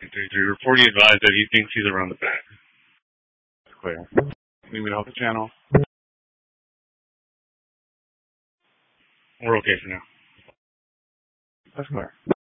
Reporting advised that he thinks he's around the back. It's clear. Need me to help the channel? We're okay for now. That's clear.